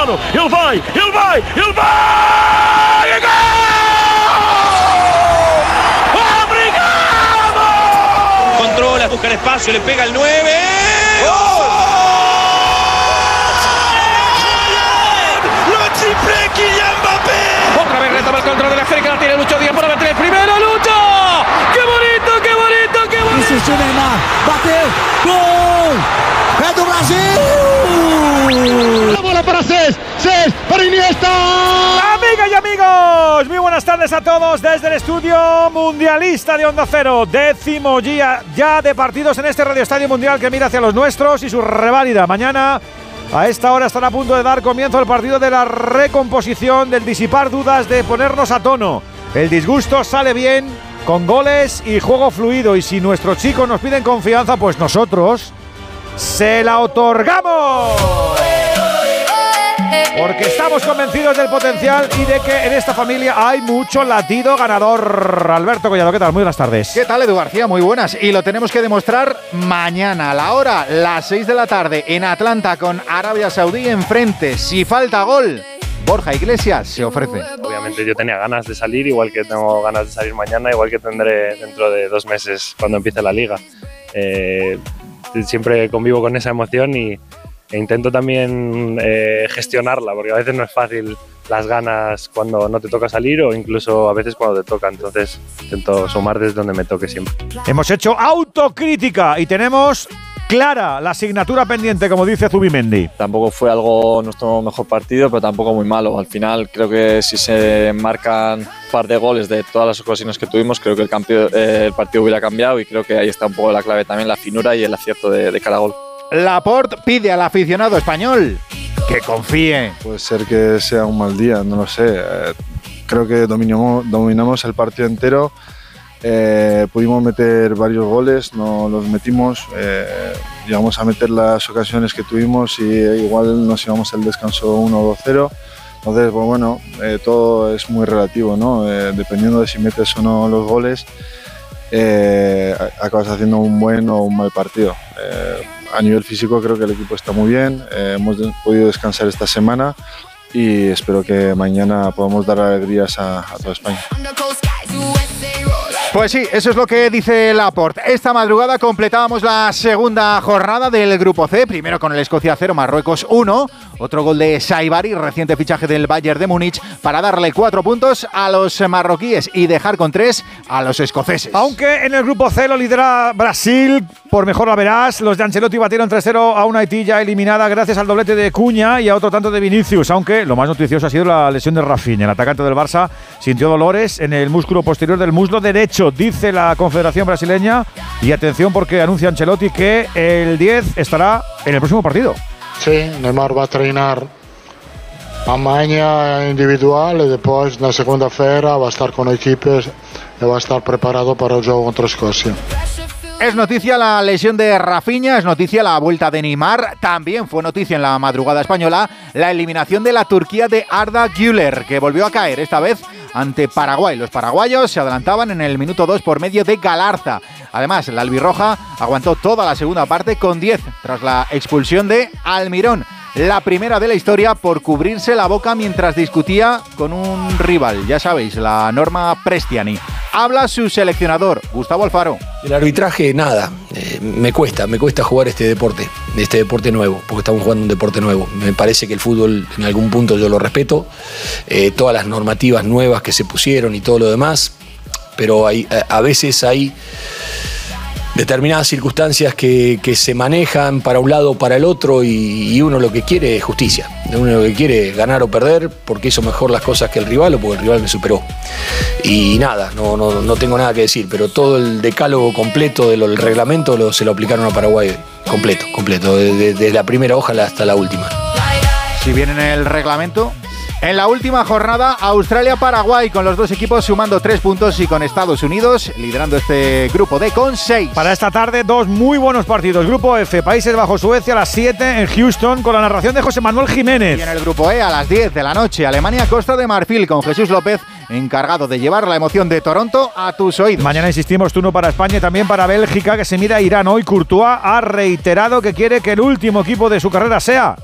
Cristiano, ele vai! E gol! ¡Obrigado! Controla, busca el espacio, le pega el 9. ¡Gol! Lo triplé Kylian Mbappé. Otra vez retoma el control de la África, la tiene Lucho Díaz por meter el primero, Lucho. ¡Qué bonito! Insistiu Neymar, bateu, gol! É do Brasil! La bola para Cés para Iniesta. Amigas y amigos, muy buenas tardes a todos desde el estudio mundialista de Onda Cero. 10º día ya de partidos en este Radio Estadio Mundial que mira hacia los nuestros y su reválida. Mañana a esta hora estará a punto de dar comienzo el partido de la recomposición, del disipar dudas, de ponernos a tono. El disgusto sale bien con goles y juego fluido, y si nuestros chicos nos piden confianza, pues nosotros se la otorgamos. Porque estamos convencidos del potencial y de que en esta familia hay mucho latido ganador. Alberto Collado, ¿qué tal? Muy buenas tardes. ¿Qué tal, Edu García? Muy buenas. Y lo tenemos que demostrar mañana, a la hora, las 6 de la tarde, en Atlanta, con Arabia Saudí enfrente. Si falta gol, Borja Iglesias se ofrece. Obviamente yo tenía ganas de salir, igual que tengo ganas de salir mañana, igual que tendré dentro de 2 meses cuando empiece la liga. Siempre convivo con esa emoción e intento también gestionarla, porque a veces no es fácil las ganas cuando no te toca salir o incluso a veces cuando te toca, entonces intento sumar desde donde me toque siempre. Hemos hecho autocrítica y tenemos clara la asignatura pendiente, como dice Zubimendi. Tampoco fue algo nuestro mejor partido, pero tampoco muy malo. Al final creo que si se marcan un par de goles de todas las ocasiones que tuvimos, creo que el partido hubiera cambiado, y creo que ahí está un poco la clave también, la finura y el acierto de cada gol. Laporte pide al aficionado español que confíe. Puede ser que sea un mal día, no lo sé. Creo que dominamos el partido entero. Pudimos meter varios goles, no los metimos, llegamos a meter las ocasiones que tuvimos y igual nos íbamos al descanso 1 o 2-0. Entonces, pues bueno, todo es muy relativo, ¿no? Dependiendo de si metes o no los goles, acabas haciendo un buen o un mal partido. A nivel físico creo que el equipo está muy bien, hemos podido descansar esta semana y espero que mañana podamos dar alegrías a toda España. Pues sí, eso es lo que dice Laporte. Esta madrugada completábamos la segunda jornada del Grupo C, primero con el Escocia 0, Marruecos 1, otro gol de Saibari, reciente fichaje del Bayern de Múnich, para darle 4 puntos a los marroquíes y dejar con 3 a los escoceses. Aunque en el Grupo C lo lidera Brasil, por mejor la verás, los de Ancelotti batieron 3-0 a una Haití ya eliminada gracias al doblete de Cunha y a otro tanto de Vinicius, aunque lo más noticioso ha sido la lesión de Rafinha. El atacante del Barça sintió dolores en el músculo posterior del muslo derecho, dice la Confederación Brasileña, y atención porque anuncia Ancelotti que el 10 estará en el próximo partido. Sí, Neymar va a treinar amanhã individual y después la segunda-feira va a estar con equipos y va a estar preparado para el juego contra Escocia. Es noticia la lesión de Rafinha, es noticia la vuelta de Neymar, también fue noticia en la madrugada española la eliminación de la Turquía de Arda Güler, que volvió a caer esta vez ante Paraguay. Los paraguayos se adelantaban en el minuto 2 por medio de Galarza. Además, la albirroja aguantó toda la segunda parte con 10 tras la expulsión de Almirón, la primera de la historia por cubrirse la boca mientras discutía con un rival. Ya sabéis, la norma Prestiani. Habla su seleccionador, Gustavo Alfaro. El arbitraje, nada, me cuesta jugar este deporte nuevo, porque estamos jugando un deporte nuevo. Me parece que el fútbol en algún punto yo lo respeto, todas las normativas nuevas que se pusieron y todo lo demás, pero a veces hay determinadas circunstancias que se manejan para un lado o para el otro y uno lo que quiere es justicia. Uno lo que quiere es ganar o perder porque hizo mejor las cosas que el rival o porque el rival me superó. Y nada, no tengo nada que decir, pero todo el decálogo completo del reglamento se lo aplicaron a Paraguay, completo, desde la primera hoja hasta la última. Si bien en el reglamento... En la última jornada, Australia-Paraguay, con los dos equipos sumando 3 puntos y con Estados Unidos liderando este grupo D con 6. Para esta tarde, 2 muy buenos partidos. Grupo F, Países Bajos-Suecia a las 7 en Houston, con la narración de José Manuel Jiménez. Y en el grupo E, a las 10 de la noche, Alemania-Costa de Marfil, con Jesús López, encargado de llevar la emoción de Toronto a tus oídos. Mañana insistimos, turno para España y también para Bélgica, que se mide a Irán. Hoy Courtois ha reiterado que quiere que el último equipo de su carrera sea